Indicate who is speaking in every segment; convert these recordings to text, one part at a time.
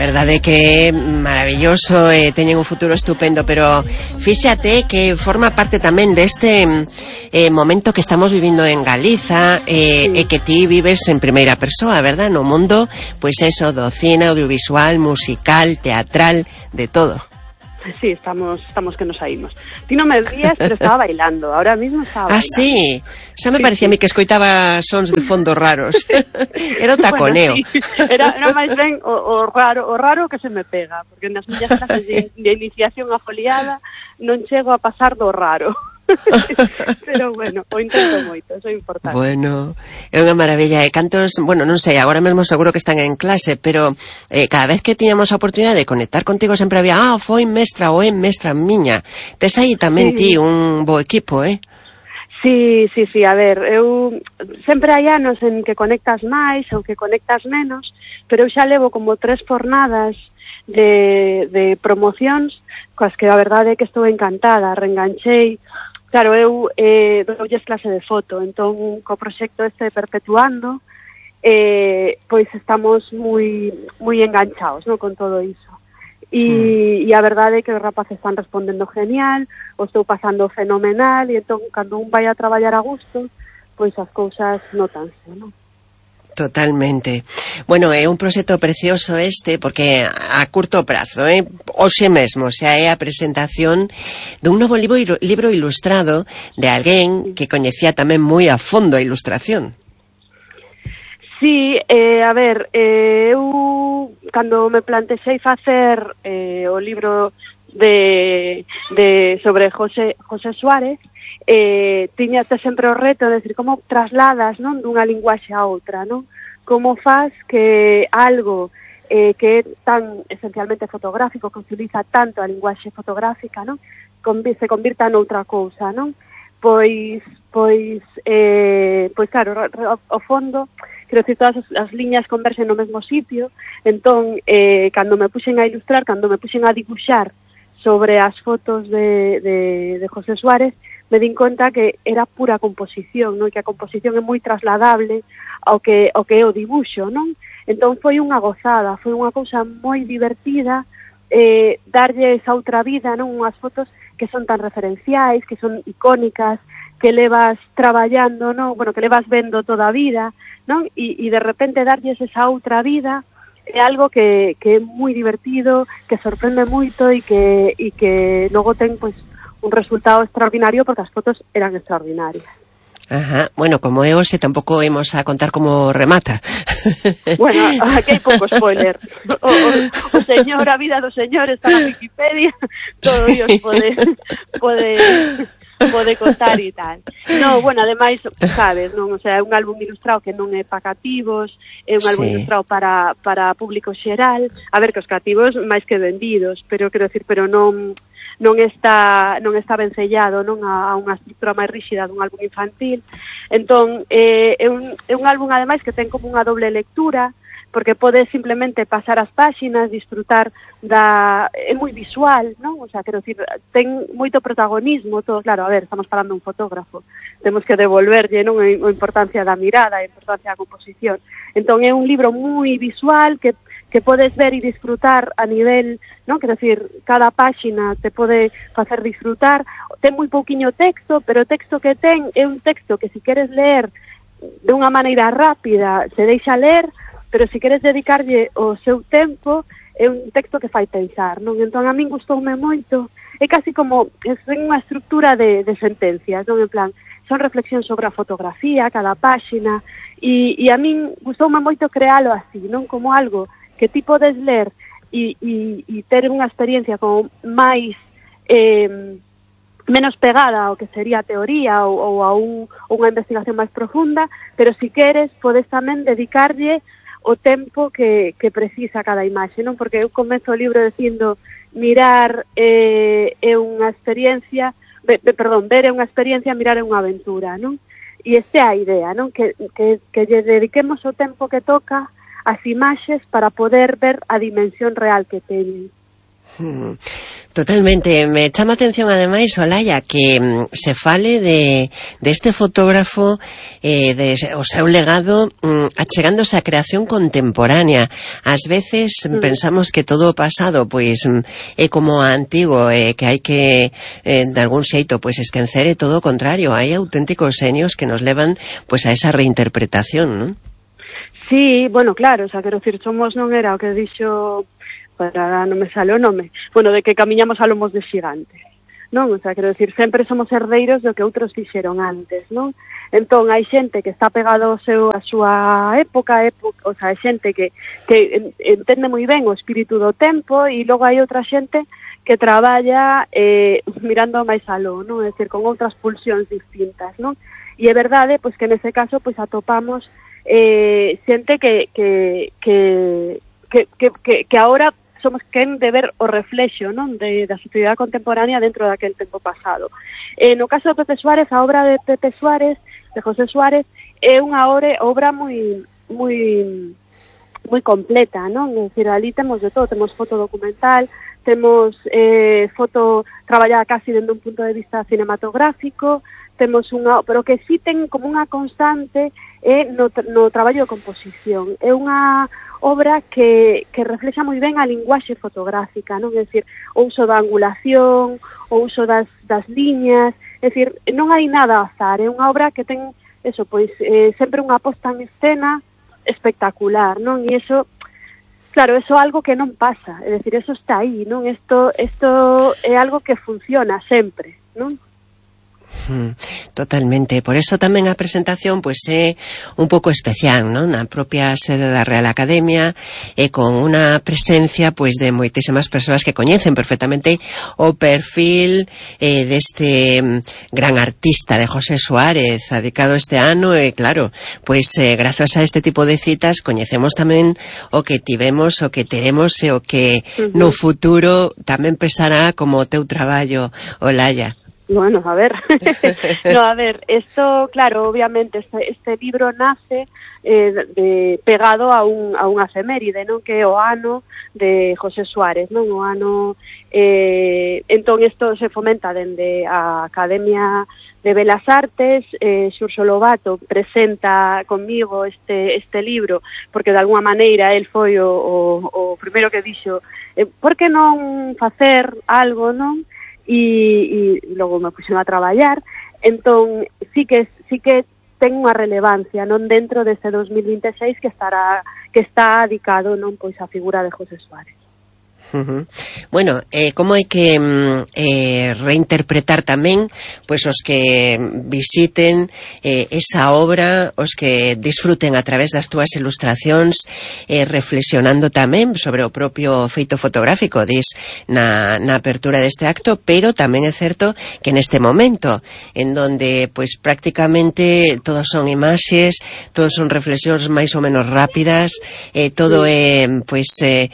Speaker 1: verdade que é maravilloso, teñen un futuro estupendo, pero fíxate que forma parte tamén deste momento que estamos vivindo en Galiza, e que ti vives en primeira persoa, verdad? No mundo, pois eso, do cine, audiovisual, musical, teatral, de todo.
Speaker 2: Sí, estamos que nos saímos. Ti non me vías, pero estaba bailando. Ahora mismo estaba bailando.
Speaker 1: Ah, sí? Xa me parecía a mí que escoitaba sons de fondo raros. Era o taconeo.
Speaker 2: Bueno, sí. Era máis ben o raro que se me pega, porque nas miñas clases de iniciación a foliada non chego a pasar do raro. Pero bueno, o intento moito, eso é importante.
Speaker 1: Bueno, é unha maravilla. E cantos, bueno, non sei, agora mesmo seguro que están en clase, pero cada vez que tiñamos a oportunidade de conectar contigo sempre había, foi mestra ou é mestra miña. Tes aí tamén ti un bo equipo,
Speaker 2: Sí, a ver, eu sempre hai anos en que conectas máis ou que conectas menos, pero eu xa levo como 3 jornadas de promocións coas que a verdade é que estou encantada, reenganchei. Claro, eu doulles clase de foto, entón co proxecto este Perpetuando, pois estamos moi enganchados, ¿no?, con todo iso. E a verdade é que os rapaces están respondendo genial, o estou pasando fenomenal, e entón, cando un vai a traballar a gusto, pois as cousas notanse, non?
Speaker 1: Totalmente. Bueno, é un proxecto precioso este, porque a curto prazo, hoxe mesmo, xa é a presentación dun novo libro ilustrado de alguén que coñecía tamén moi a fondo a ilustración.
Speaker 2: Sí, a ver, eu cando me plantexei facer o libro sobre José Suárez, tiñate sempre o reto de decir como trasladas, non, dunha linguaxe a outra, non? Como faz que algo que é tan esencialmente fotográfico, que utiliza tanto a linguaxe fotográfica, non, se convirta noutra cousa, non? Pois claro, ao fondo, quero dicir, todas as liñas conversen no mesmo sitio, entón, cando me puxen a ilustrar, cando me puxen a dibuixar sobre as fotos de José Suárez, me din conta que era pura composición, non? Que a composición é moi trasladable ao que é o dibuixo, non? Entón foi unha gozada, foi unha cousa moi divertida, darlle esa outra vida, non? Unhas fotos que son tan referenciais, que son icónicas, que levas traballando, non? Bueno, que levas vendo toda a vida, non? E de repente darlles esa outra vida é algo que é moi divertido, que sorprende moito e que logo ten, pois, un resultado extraordinario, porque as fotos eran extraordinarias.
Speaker 1: Ajá, bueno, como é hoxe, tampouco imos a contar como remata.
Speaker 2: Bueno, aquí hai pouco spoiler. O señor, a vida do señor está na Wikipedia, todo Dios pode contar e tal. No, bueno, ademais, sabes, non, o sea, é un álbum ilustrado que non é para cativos, é un álbum ilustrado para público xeral. A ver, que os cativos máis que vendidos, pero quero decir, pero non está vencellado, non, a unha estrutura máis ríxida dun álbum infantil. Entón, é un álbum ademais que ten como unha doble lectura, porque podes simplemente pasar as páxinas, disfrutar é moi visual, non? O sea, quero dicir, ten moito protagonismo, todo, claro, a ver, estamos falando de un fotógrafo, temos que devolverlle, non, a importancia da mirada, a importancia da composición. Entón, é un libro moi visual que podes ver e disfrutar a nivel, non? Quero dicir, cada páxina te pode facer disfrutar. Ten moi pouquiño texto, pero o texto que ten é un texto que, se queres ler de unha maneira rápida, se deixa ler, pero se queres dedicarlle o seu tempo, é un texto que fai pensar, non? Entón, a min gustoume moito. É casi como, é unha estructura de sentencias, non? En plan, son reflexións sobre a fotografía, cada páxina, e a min gustoume moito crealo así, non? Como algo que ti podes ler e ter unha experiencia como máis menos pegada ao que sería a teoría ou a unha investigación máis profunda, pero se queres podes tamén dedicarlle o tempo que precisa cada imaxe, non? Porque eu comezo o libro dicindo mirar é unha experiencia, ver é unha experiencia, mirar é unha aventura, non? E esta é a idea, non? Que lle dediquemos o tempo que toca as imaxes para poder ver a dimensión real que teñen.
Speaker 1: Totalmente. Me chama a atención ademais, Olaya, que se fale de este fotógrafo o seu legado achegándose á creación contemporánea. Ás veces pensamos que todo o pasado pois é como antigo, que hai que de algún xeito pois esquecer, e todo o contrario, hai auténticos xenios que nos levan pois a esa reinterpretación, non?
Speaker 2: Sí, bueno, claro, o sea, quero dicir, somos, non era o que dixo, para non me sale o nome, bueno, de que camiñamos a lomos de xigantes, non? O sea, quero dicir, sempre somos herdeiros do que outros fixeron antes, non? Entón, hai xente que está pegado a súa época, o sea, hai xente que entende moi ben o espírito do tempo, e logo hai outra xente que traballa mirando máis aló, non? É dicir, con outras pulsións distintas, non? E é verdade, pois, que nese caso, pois, atopamos xente que agora somos quen de ver o reflexo, non, da sociedade contemporánea dentro daquel tempo pasado. No caso de Pepe Suárez, a obra de Pepe Suárez, de José Suárez, é unha obra moi completa, non? É dicir, ali temos de todo, temos foto documental, temos foto traballada casi dende un punto de vista cinematográfico, temos pero que sí ten como unha constante no traballo de composición. É unha obra que reflexa moi ben a linguaxe fotográfica, non? É dicir, o uso da angulación, o uso das liñas, é dicir, non hai nada a azar, é unha obra que ten eso, pois, sempre unha posta en escena espectacular, non? E iso, claro, eso é algo que non pasa, é dicir, eso está aí, non? Isto é algo que funciona sempre, non?
Speaker 1: Totalmente, por eso tamén a presentación pois é un pouco especial, non? Na propia sede da Real Academia, e con unha presencia pois de moitísimas persoas que coñecen perfectamente o perfil deste gran artista de José Suárez, dedicado este ano, e claro, pois grazas a este tipo de citas coñecemos tamén o que tivemos, o que teremos e o que no futuro tamén pesará como o teu traballo, Olaya.
Speaker 2: Bueno, a ver, esto, claro, obviamente, este libro nace pegado a unha efeméride, non? Que é o ano de José Suárez, non? O ano, entón isto se fomenta dende a Academia de Belas Artes, Xurxo Lobato presenta conmigo este libro, porque de alguma maneira el foi o primeiro que dixo, por que non facer algo, non? E logo me puxen a traballar, entón sí que ten unha relevancia, non, dentro deste 2026 que está dedicado, non, pois a figura de José Suárez.
Speaker 1: Bueno, como hai que reinterpretar tamén pois os que visiten esa obra, os que disfruten a través das túas ilustracións, reflexionando tamén sobre o propio feito fotográfico, dis na apertura deste acto, pero tamén é certo que neste momento en donde pois prácticamente todos son imaxes, todos son reflexións máis ou menos rápidas, todo é pois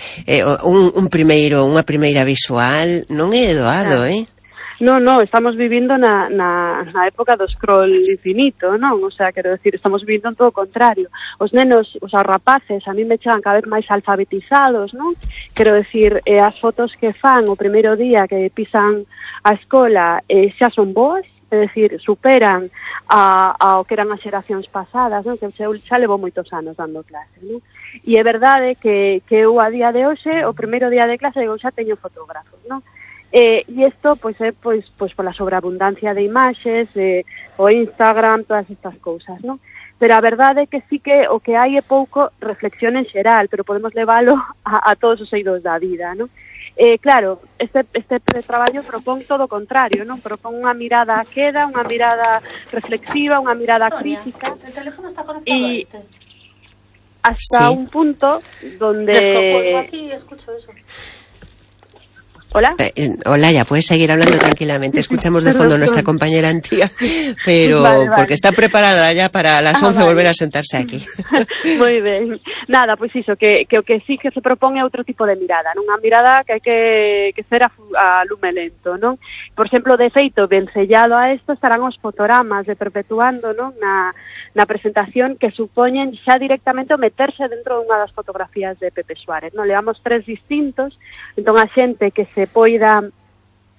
Speaker 1: unha primeira visual, non é doado,
Speaker 2: Non, estamos vivindo na época do scroll infinito, non? O sea, quero decir, estamos vivindo en todo o contrario. Os nenos, os rapaces, a mí me chegan cada vez máis alfabetizados, non? Quero decir, as fotos que fan o primeiro día que pisan a escola xa son boas, é dicir, superan ao que eran as xeracións pasadas, non? Que xa levo moitos anos dando clase, non? E é verdade que eu a día de hoxe, o primeiro día de clase, eu xa teño fotógrafos, non? E isto, pois, é pois pola sobreabundancia de imaxes, o Instagram, todas estas cousas, non? Pero a verdade é que sí que o que hai é pouco reflexión en xeral, pero podemos leválo a todos os eidos da vida, non? Claro, este traballo propón todo o contrario, non? Propón unha mirada a queda, unha mirada reflexiva, unha mirada crítica.
Speaker 3: El teléfono está conectado
Speaker 2: hasta un punto donde...
Speaker 3: Descojo aquí y escucho eso.
Speaker 2: Hola.
Speaker 1: Hola, ya puedes seguir hablando tranquilamente. Escuchamos de fondo a nuestra compañera Antía, pero vale. Porque está preparada ya para las 11 volver a sentarse aquí.
Speaker 2: Moi ben. Nada, pois iso, que o que sí que se propón é outro tipo de mirada, non? Unha mirada que hai que ser a lume lento, non? Por exemplo, de feito, ben sellado a isto estarán os fotogramas de Perpetuando, non? Na presentación, que supoñen xa directamente o meterse dentro dunha das fotografías de Pepe Suárez, non? Levamos 3 distintos, entón a xente que se poida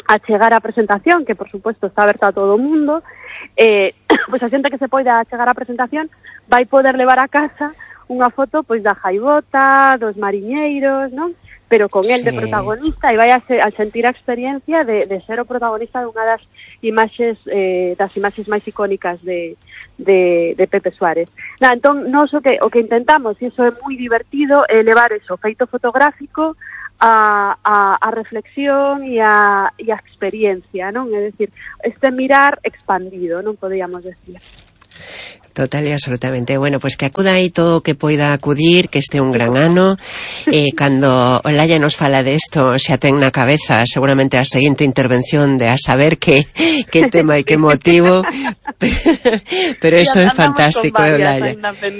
Speaker 2: chegar á presentación, que por suposto está aberta a todo o mundo, pois a xente que se poida chegar á presentación vai poder levar a casa unha foto pois da gaivota, dos mariñeiros, non? Pero con el de protagonista, e vai a sentir a experiencia de ser o protagonista dunha das imaxes máis icónicas de Pepe Suárez. Entón, nós o que intentamos, e iso é moi divertido, é levar eso, feito fotográfico, a reflexión e a experiencia, non? É dicir, este mirar expandido, non podíamos decir.
Speaker 1: Total y absolutamente. Bueno, pues que acuda aí todo o que poida acudir, que este un gran ano. Cando Olalla nos fala de esto, xa ten na cabeza seguramente a seguinte intervención de a saber que tema e que motivo. Pero eso é fantástico, Olalla.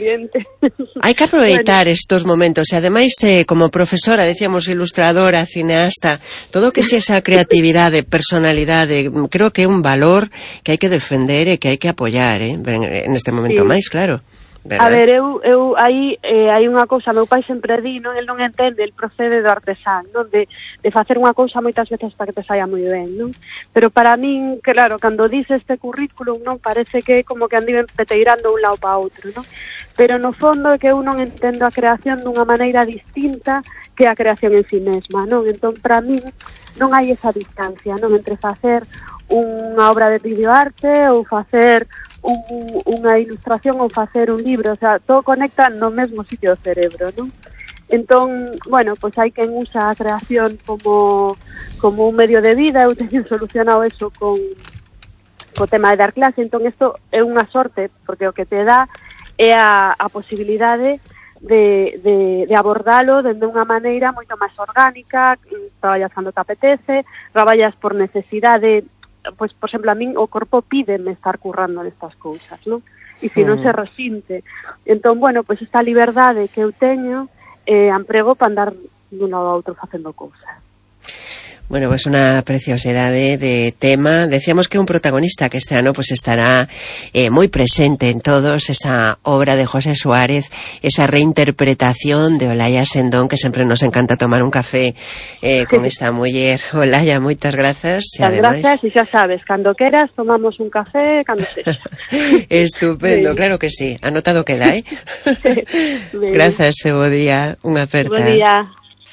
Speaker 1: Hai que aproveitar estos momentos e ademais como profesora, decíamos ilustradora, cineasta, todo que sea esa creatividade, personalidade, creo que é un valor que hai que defender e que hai que apoiar, en este momento máis, claro. ¿Verdad?
Speaker 2: A ver, eu aí hai unha cousa, meu pai sempre di, non, el non entende, el procede do artesán, non, de facer unha cousa moitas veces para que te saia moi ben, non? Pero para min, claro, cando dice este currículum, non, parece que como que andiven peteirando un lado para outro, non? Pero no fondo é que eu non entendo a creación dunha maneira distinta que a creación en si mesma, non? Entón, para min, non hai esa distancia, non, entre facer unha obra de videoarte ou facer unha ilustración ou facer un libro, o sea, todo conecta no mesmo sitio do cerebro, non? Entón, bueno, pois hai quen usa a creación como un medio de vida. Eu teño solucionado eso co tema de dar clase, entón isto é unha sorte, porque o que te dá é a posibilidade de abordalo dende unha maneira moito máis orgánica, traballas cando te apetece, traballas por necesidade. Pois, por exemplo, a min o corpo pídeme estar currando nestas cousas, non? E se non se resinte. Entón, bueno, pois esta liberdade que eu teño emprego para andar dun lado a outro facendo cousas.
Speaker 1: Bueno, pues una preciosidade de tema. Decíamos que un protagonista que este ano pues estará muy presente en todos, esa obra de José Suárez, esa reinterpretación de Olalla Sendón, que sempre nos encanta tomar un café con esta muller. Olalla, moitas grazas.
Speaker 2: Grazas, e xa sabes, cando queras tomamos un café, cando sexa.
Speaker 1: Estupendo, claro que sí. Anotado queda, Grazas, bo día, unha aperta.
Speaker 2: Bo día.